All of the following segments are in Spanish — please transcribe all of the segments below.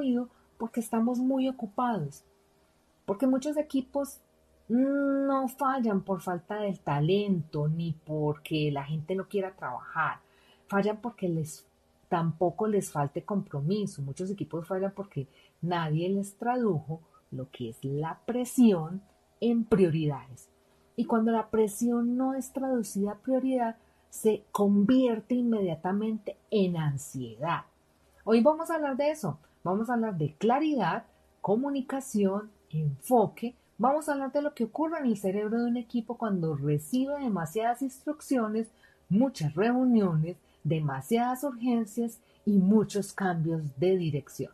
ruido porque estamos muy ocupados. Porque muchos equipos no fallan por falta de talento ni porque la gente no quiera trabajar. Fallan porque tampoco les falte compromiso. Muchos equipos fallan porque nadie les tradujo lo que es la presión en prioridades. Y cuando la presión no es traducida a prioridad, se convierte inmediatamente en ansiedad. Hoy vamos a hablar de eso. Vamos a hablar de claridad, comunicación, enfoque. Vamos a hablar de lo que ocurre en el cerebro de un equipo cuando recibe demasiadas instrucciones, muchas reuniones, demasiadas urgencias y muchos cambios de dirección.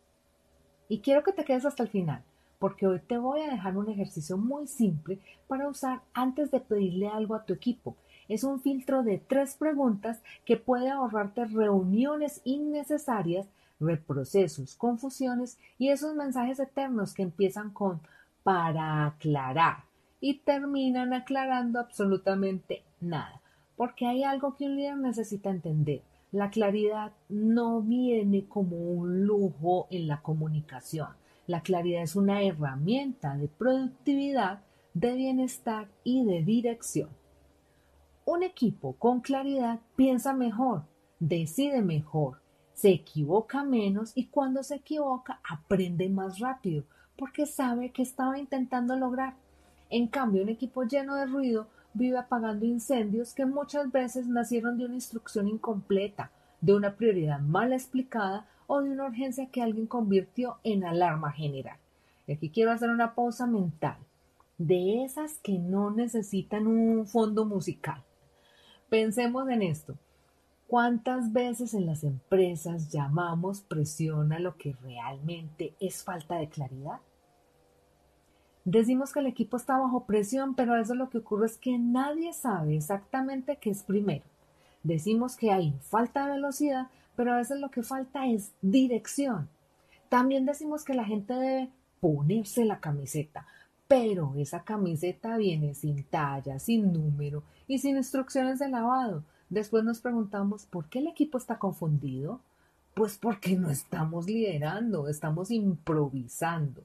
Y quiero que te quedes hasta el final, porque hoy te voy a dejar un ejercicio muy simple para usar antes de pedirle algo a tu equipo. Es un filtro de 3 preguntas que puede ahorrarte reuniones innecesarias, reprocesos, confusiones y esos mensajes eternos que empiezan con para aclarar y terminan aclarando absolutamente nada. Porque hay algo que un líder necesita entender. La claridad no viene como un lujo en la comunicación. La claridad es una herramienta de productividad, de bienestar y de dirección. Un equipo con claridad piensa mejor, decide mejor, se equivoca menos y cuando se equivoca aprende más rápido porque sabe que estaba intentando lograr. En cambio, un equipo lleno de ruido vive apagando incendios que muchas veces nacieron de una instrucción incompleta, de una prioridad mal explicada o de una urgencia que alguien convirtió en alarma general. Y aquí quiero hacer una pausa mental, de esas que no necesitan un fondo musical. Pensemos en esto. ¿Cuántas veces en las empresas llamamos presión a lo que realmente es falta de claridad? Decimos que el equipo está bajo presión, pero a veces lo que ocurre es que nadie sabe exactamente qué es primero. Decimos que hay falta de velocidad, pero a veces lo que falta es dirección. También decimos que la gente debe ponerse la camiseta, pero esa camiseta viene sin talla, sin número y sin instrucciones de lavado. Después nos preguntamos, ¿por qué el equipo está confundido? Pues porque no estamos liderando, estamos improvisando.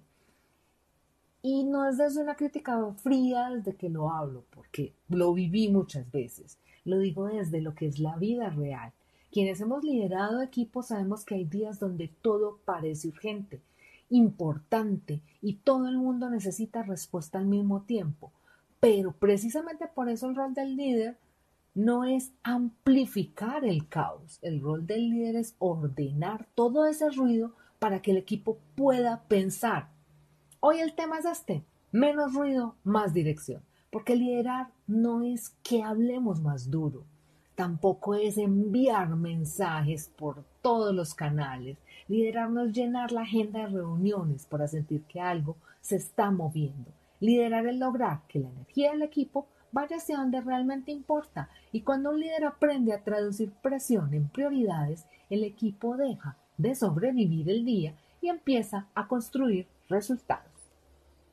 Y no es desde una crítica fría desde que lo hablo, porque lo viví muchas veces. Lo digo desde lo que es la vida real. Quienes hemos liderado equipos sabemos que hay días donde todo parece urgente, importante y todo el mundo necesita respuesta al mismo tiempo. Pero precisamente por eso el rol del líder no es amplificar el caos. El rol del líder es ordenar todo ese ruido para que el equipo pueda pensar. Hoy el tema es este, menos ruido, más dirección, porque liderar no es que hablemos más duro, tampoco es enviar mensajes por todos los canales. Liderar no es llenar la agenda de reuniones para sentir que algo se está moviendo. Liderar es lograr que la energía del equipo vaya hacia donde realmente importa. Y cuando un líder aprende a traducir presión en prioridades, el equipo deja de sobrevivir el día y empieza a construir resultados.